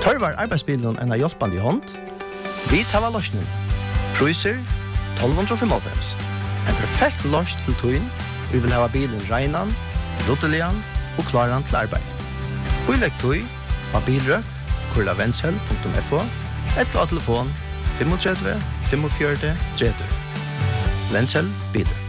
Tørvar arbeidsbilen en av hjelpende i hånd. Vi tar løsningen. Priser 1295. En perfekt løs til tøyen. Vi vil ha bilen regnan, ruttelian og klaran til arbeid. Bilegg tøy på bilrøkt, kurlavensel.fo, eller telefon 35 45 30. Vensel biler.